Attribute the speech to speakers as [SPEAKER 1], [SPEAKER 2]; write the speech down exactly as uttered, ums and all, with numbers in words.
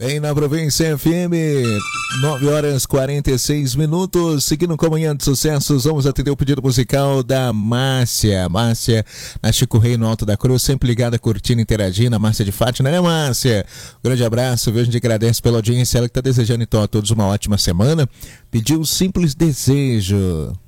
[SPEAKER 1] Bem, na Província F M, nove horas e quarenta e seis minutos, seguindo com a Manhã de Sucessos, vamos atender o pedido musical da Márcia. Márcia, na Chico Rei, no Alto da Cruz, sempre ligada, curtindo, interagindo, a Márcia de Fátima, né, Márcia? Um grande abraço, viu? A gente agradece pela audiência, ela que está desejando então a todos uma ótima semana. Pediu um simples desejo.